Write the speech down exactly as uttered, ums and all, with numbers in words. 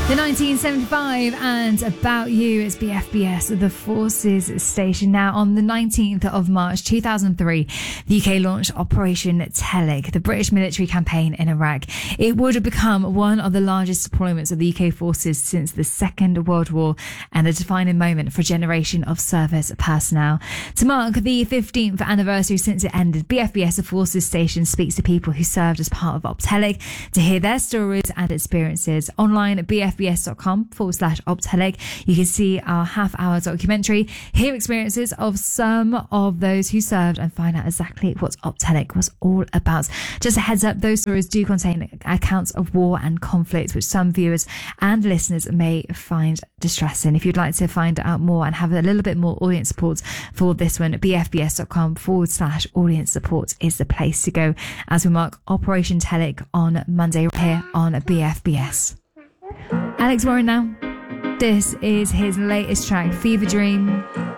The nineteen seventy-five and About You is B F B S, the Forces station. Now, on the nineteenth of March two thousand three, the U K launched Operation Telig, the British military campaign in Iraq. It would have become one of the largest deployments of the U K forces since the Second World War and a defining moment for a generation of service personnel. To mark the fifteenth anniversary since it ended, B F B S, the Forces station, speaks to people who served as part of Optelig to hear their stories and experiences. Online at bfbs.com forward slash Optelig, you can see our half-hour documentary, hear experiences of some of those who served, and find out exactly what Optelig was all about. Just a heads up, those stories do contain accounts of war and conflict, which some viewers and listeners may find distressing. If you'd like to find out more and have a little bit more audience support for this one, bfbs.com forward slash audience support is the place to go as we mark Operation Telig on Monday here on B F B S. Alex Warren now. This is his latest track, Fever Dream.